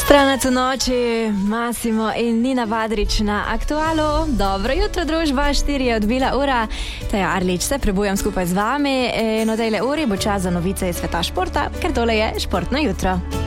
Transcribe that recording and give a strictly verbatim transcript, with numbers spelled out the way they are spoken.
Stranac v noči, Massimo in Nina Vadrič na Aktualu. Dobro jutro, družba, štiri je odbila ura. Teja Arlič se prebujam skupaj z vami in v tejle uri bo čas za novice iz sveta športa, ker tole je Športno jutro.